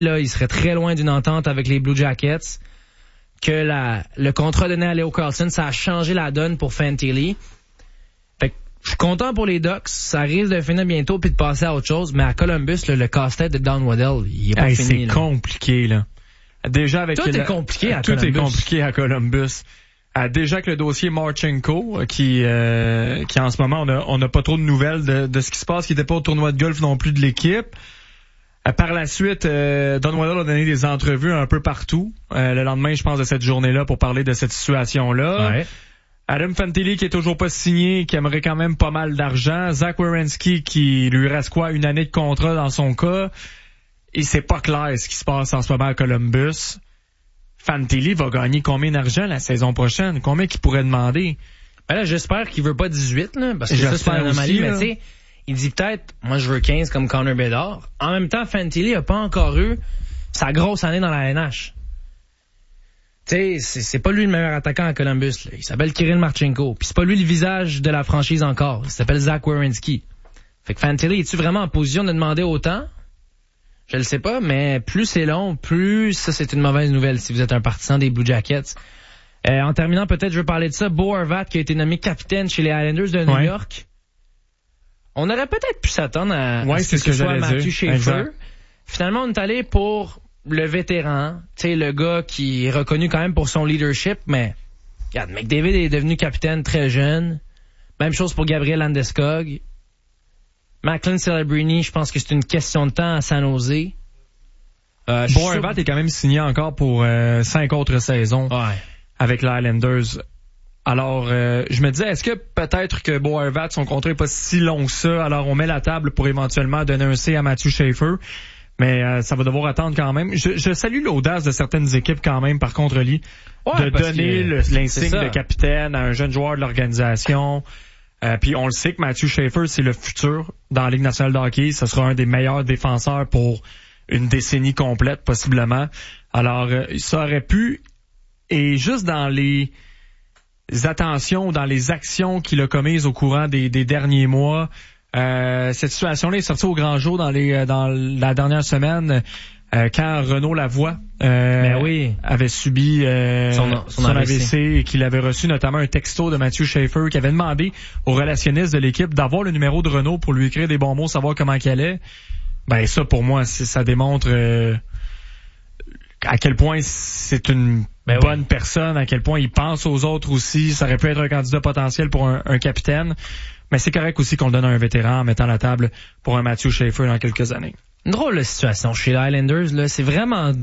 là, il serait très loin d'une entente avec les Blue Jackets, que le contrat donné à Leo Carlsson, ça a changé la donne pour Fantilli. Fait que je suis content pour les Ducks, ça risque de finir bientôt puis de passer à autre chose, mais à Columbus, le casse-tête de Don Waddell, il est pas fini. C'est compliqué, là. Déjà avec tout est compliqué à Columbus. Tout est compliqué à Columbus. Déjà avec le dossier Marchenko, qui en ce moment, on n'a pas trop de nouvelles de ce qui se passe, qui n'était pas au tournoi de golf non plus de l'équipe. Par la suite, Don Waddell a donné des entrevues un peu partout. Le lendemain, je pense, de cette journée-là pour parler de cette situation-là. Ouais. Adam Fantilli qui est toujours pas signé, qui aimerait quand même pas mal d'argent. Zach Werenski qui lui reste une année de contrat dans son cas. Et c'est pas clair ce qui se passe en ce moment à Columbus. Fantilli va gagner combien d'argent la saison prochaine? Combien qu'il pourrait demander? Ben là, j'espère qu'il veut pas 18, là, parce que ça, c'est une anomalie, mais tu sais, il dit peut-être, moi je veux 15 comme Connor Bedard. En même temps, Fantilli a pas encore eu sa grosse année dans la NH. Tu sais, c'est pas lui le meilleur attaquant à Columbus, là. Il s'appelle Kirill Marchenko. Puis c'est pas lui le visage de la franchise encore. Il s'appelle Zach Werenski. Fait que Fantilli, est-tu vraiment en position de demander autant? Je le sais pas, mais plus c'est long, plus ça c'est une mauvaise nouvelle si vous êtes un partisan des Blue Jackets. En terminant, peut-être je veux parler de ça. Bo Horvat qui a été nommé capitaine chez les Islanders de New York. On aurait peut-être pu s'attendre à c'est ce que soit Matthew Schaefer. Exact. Finalement, on est allé pour le vétéran, tu sais, le gars qui est reconnu quand même pour son leadership, mais regarde, McDavid est devenu capitaine très jeune. Même chose pour Gabriel Landeskog. Macklin Celebrini, je pense que c'est une question de temps à San Jose. Bo Horvat est quand même signé encore pour 5 autres saisons avec les Islanders. Alors, je me disais, est-ce que peut-être que Bo Horvat, son contrat est pas si long que ça, alors on met la table pour éventuellement donner un C à Matthew Schaefer, mais ça va devoir attendre quand même. Je salue l'audace de certaines équipes quand même, par contre, Lee, de donner l'insigne de capitaine à un jeune joueur de l'organisation. Puis on le sait que Matthew Schaefer, c'est le futur dans la Ligue nationale de hockey. Ce sera un des meilleurs défenseurs pour une décennie complète, possiblement. Alors, ça aurait pu, et juste dans les attentions, dans les actions qu'il a commises au courant des derniers mois, cette situation-là est sortie au grand jour dans la dernière semaine, quand Renaud Lavoie avait subi son AVC et qu'il avait reçu notamment un texto de Matthew Schaefer qui avait demandé au relationniste de l'équipe d'avoir le numéro de Renaud pour lui écrire des bons mots, savoir comment il allait. Ben ça, pour moi, ça démontre à quel point c'est une bonne personne, à quel point il pense aux autres aussi. Ça aurait pu être un candidat potentiel pour un capitaine. Mais c'est correct aussi qu'on le donne à un vétéran en mettant la table pour un Matthew Schaefer dans quelques années. Une drôle de situation chez les Islanders, là. C'est vraiment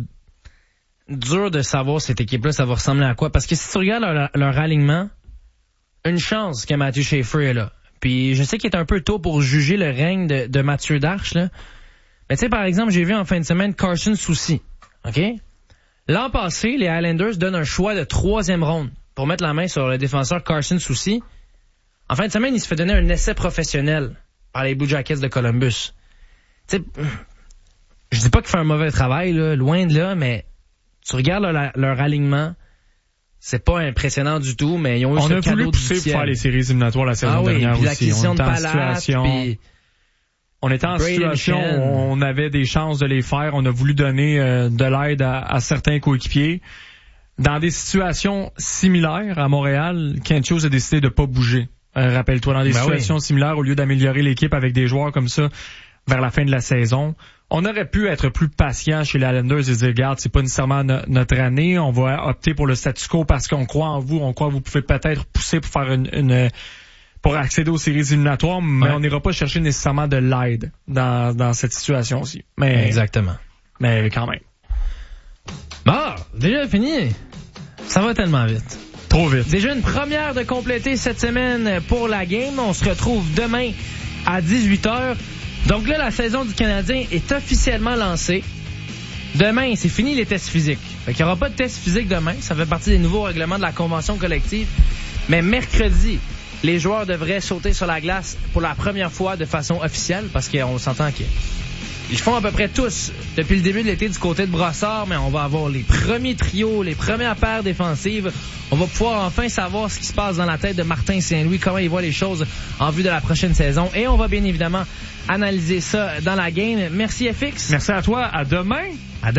dur de savoir cette équipe-là, ça va ressembler à quoi. Parce que si tu regardes leur alignement, une chance que Matthew Schaefer est là. Puis je sais qu'il est un peu tôt pour juger le règne de Mathieu Darche, là. Mais tu sais, par exemple, j'ai vu en fin de semaine Carson Soucy. OK? L'an passé, les Islanders donnent un choix de 3e ronde pour mettre la main sur le défenseur Carson Soucy. En fin de semaine, il se fait donner un essai professionnel par les Blue Jackets de Columbus. Tu sais, je dis pas qu'il fait un mauvais travail, là, loin de là, mais tu regardes leur alignement, c'est pas impressionnant du tout, mais ils ont eu ce cadeau du ciel. On a voulu pousser pour faire les séries éliminatoires la saison dernière puis aussi. L'acquisition de Palat, puis on était en situation où on avait des chances de les faire. On a voulu donner de l'aide à certains coéquipiers. Dans des situations similaires à Montréal, Kent Hughes a décidé de pas bouger. Rappelle-toi, dans des situations similaires, au lieu d'améliorer l'équipe avec des joueurs comme ça vers la fin de la saison, on aurait pu être plus patient chez les Islanders et dire, regarde, c'est pas nécessairement notre année, on va opter pour le statu quo parce qu'on croit en vous, on croit que vous pouvez peut-être pousser pour faire pour accéder aux séries éliminatoires, mais on n'ira pas chercher nécessairement de l'aide dans cette situation-ci. Mais exactement. Mais quand même. Bon, déjà fini. Ça va tellement vite. Trop vite. Déjà une première de compléter cette semaine pour la game. On se retrouve demain à 18h. Donc là, la saison du Canadien est officiellement lancée. Demain, c'est fini les tests physiques. Fait qu'il n'y aura pas de tests physiques demain. Ça fait partie des nouveaux règlements de la convention collective. Mais mercredi, les joueurs devraient sauter sur la glace pour la première fois de façon officielle parce qu'on s'entend qu'ils font à peu près tous depuis le début de l'été du côté de Brossard, mais on va avoir les premiers trios, les premières paires défensives. On va pouvoir enfin savoir ce qui se passe dans la tête de Martin Saint-Louis, comment il voit les choses en vue de la prochaine saison. Et on va bien évidemment analyser ça dans la game. Merci FX. Merci à toi. À demain.